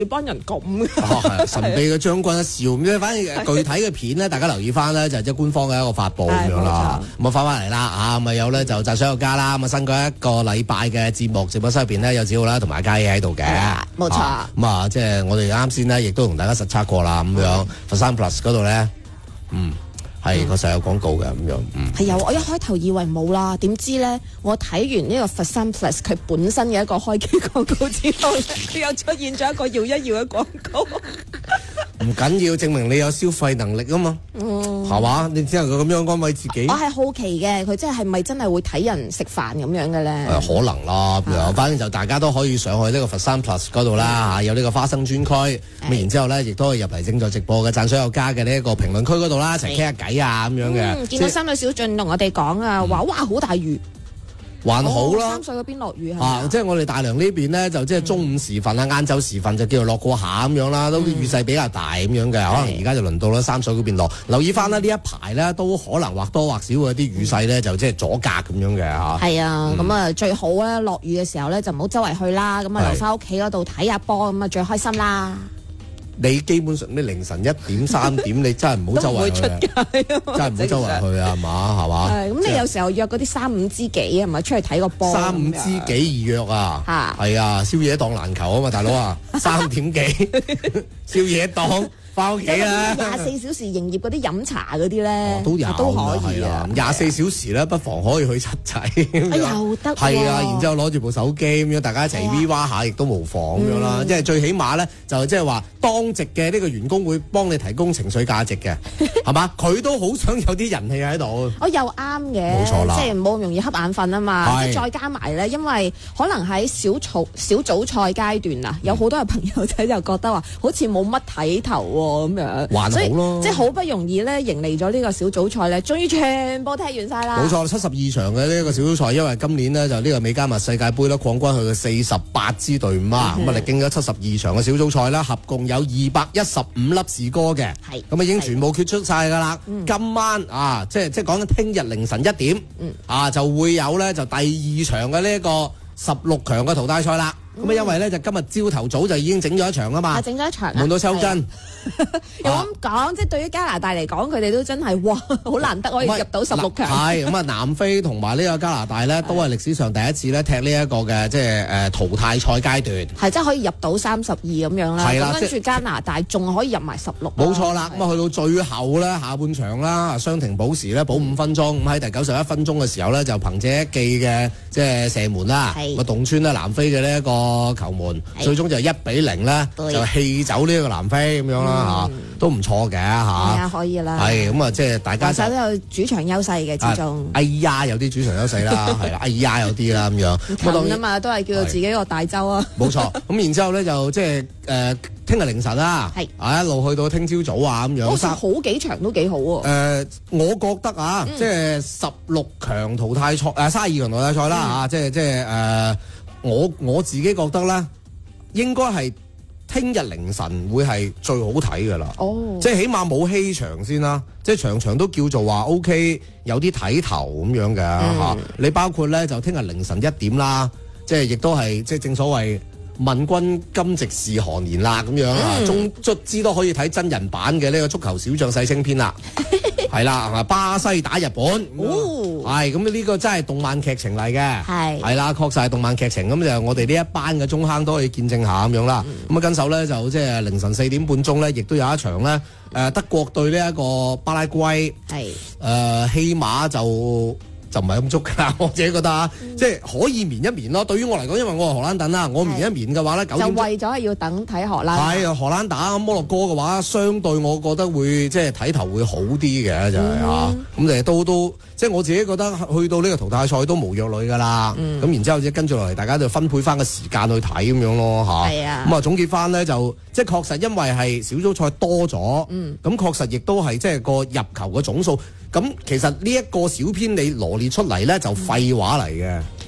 班人咁嘅。 係神秘嘅將軍一笑咁，反正具體嘅片咧，大家留意翻咧，就係即係官方嘅一個發布咁樣啦。咁啊翻嚟啦咁啊有咧就讚賞有加啦，咁啊新嗰一個禮拜嘅節目直播室入邊咧有子豪啦同埋嘉怡喺度嘅， 冇錯。 咁啊即係我哋啱先咧，亦都同大家實測過啦，咁樣佛山 Plus 嗰度咧，係確實有廣告嘅咁樣， 係有，我一開頭以為冇啦，點知咧，我睇完呢個佛山 Plus 佢本身嘅一個開機廣告之後咧，佢又出現咗一個搖一搖嘅廣告。 唔緊要，證明你有消費能力啊嘛，係嘛？你只能夠咁樣安慰自己。 我係好奇嘅，佢即係咪真係會睇人食飯咁樣嘅咧？ 可能啦，咁樣，反正就大家都可以上去呢個佛山 Plus 嗰度啦嚇，有呢個花生專區，咁然之後咧，亦都可以入嚟正在直播嘅讚賞有加嘅呢一個評論區嗰度啦，一齊傾下偈啊咁樣嘅。 見到三女小俊同我哋講啊，話哇好大雨。 還好啦， 三水嗰邊落雨係即係我哋大良呢邊咧，就即係中午時分啊、晏晝時分就叫做落過下咁樣啦，都雨勢比較大咁樣嘅，可能而家就輪到啦三水嗰邊落。留意翻啦，呢一排咧都可能或多或少嘅啲雨勢咧，就即係阻隔咁樣嘅嚇。係啊，咁啊最好咧落雨嘅時候咧就唔好周圍去啦，咁啊留翻屋企嗰度睇下波咁啊最開心啦。 你基本上你凌晨1點3點，你真係唔好周圍去，真係唔好周圍去啊，係嘛？ 咁你有時候約嗰啲3、5知己係咪出去睇個波 ？3、5知己易約啊，係啊，宵夜檔難求啊嘛，大佬啊，3點幾宵夜檔。翻屋企啦 ！24小時營業嗰啲飲茶嗰啲咧， 都可以啊 ！24小時咧，不妨可以去七仔， 又得係啊！然之後攞住部手機咁樣，大家一齊 V 哇下，亦都無妨咁樣啦。即係最起碼咧，就即係話當值嘅呢個員工會幫你提供情緒價值嘅，係嘛？佢都好想有啲人氣喺度。 又啱嘅， 冇錯啦， 即係冇咁容易瞌眼瞓啊嘛！即係再加埋咧，因為可能喺小組賽階段啊，有好多嘅朋友仔就覺得話，好似冇乜睇頭。咁樣， 還好咯， 即係好不容易咧，迎嚟咗呢個小組賽咧，終於全部踢完晒啦。 冇錯，72場嘅呢一個小組賽，因為今年呢，就呢個美加墨世界盃咧擴軍去到48支隊伍啊，咁啊歷經咗72場嘅小組賽啦，合共有215粒士哥嘅，咁啊已經全部決出晒噶啦。今晚啊，即係講緊聽日凌晨1點，就會有咧就第2場嘅呢一個16強嘅淘汰賽啦。咁因為咧就今日朝頭早就已經整咗一場啊嘛， 整咗一場， 悶到抽筋。 又咁講，即係對於加拿大嚟講，佢哋都真係哇，好難得可以入到16強。 係咁啊，南非同埋呢個加拿大咧，都係歷史上第一次咧踢呢一個嘅即係淘汰賽階段。 係即係可以入到32咁樣啦。 係啦， 跟住加拿大仲可以入埋16。 冇錯啦，咁啊去到最後咧下半場啦，傷停補時咧補5分鐘，咁喺第91分鐘嘅時候咧就憑借一記嘅即係射門啦，咁洞穿啦南非嘅呢一個球門，最終就1-0咧就氣走呢個南非咁樣啦嚇，都唔錯嘅嚇。係啊，可以啦。 係咁啊，即係大家都有主場優勢嘅之中。 哎呀，有啲主場優勢啦，係啦，哎呀有啲啦咁樣。 咁啊嘛，都係叫做自己個大洲啊。 冇錯，咁然之後咧就即係聽日凌晨啦，一路去到聽朝早啊咁樣。 好似好幾場都幾好喎。 我覺得啊，即係16強淘汰賽32強淘汰賽啦嚇，即係我自己覺得咧，應該係聽日凌晨會係最好睇噶啦。即係起碼冇欺場先啦，即係場都叫做話 OK，有啲睇頭咁樣嘅嚇。你包括咧就聽日凌晨1點啦，即係亦都係即係正所謂問君今夕是何年啦咁樣啊，卒之都可以睇真人版嘅呢個足球小將世青篇啦。係啦，巴西打日本，係咁呢個真係動漫劇情嚟嘅，係啦，確實係動漫劇情。咁就我哋呢一班嘅中坑都可以見證下咁樣啦。咁跟手咧就即係凌晨4點半鐘咧，亦都有一場咧，德國對呢一個巴拉圭，起碼就唔係咁足㗎，我自己覺得啊，即係可以眠一眠咯。對於我嚟講，因為我係荷蘭躉啦，我眠一眠嘅話咧，9點就為咗要等睇荷蘭。 係荷蘭打摩洛哥嘅話，相對我覺得會即係睇頭會好啲嘅，就係嚇。咁都即係我自己覺得去到呢個淘汰賽都無弱女㗎啦。咁然之後即係跟住落嚟，大家就分配翻個時間去睇咁樣咯嚇。係啊。咁啊總結翻咧就即係確實因為係小組賽多咗，咁確實亦都係即係個入球嘅總數。咁其實呢一個小篇你羅列出嚟咧就廢話嚟嘅，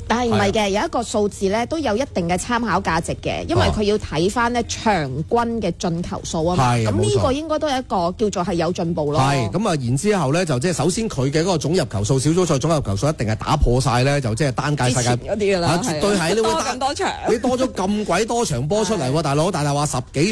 但係唔係嘅，有一個數字咧都有一定嘅參考價值嘅，因為佢要睇翻咧場均嘅進球數啊嘛。咁呢個應該都係一個叫做係有進步咯。 係咁啊，然之後咧就即係首先佢嘅嗰個總入球數，小組賽總入球數一定係打破晒咧，就即係單屆世界嗰啲㗎啦， 絕對係你會多咁多場， 你多咗咁鬼多場波出嚟喎，大佬，但係話10幾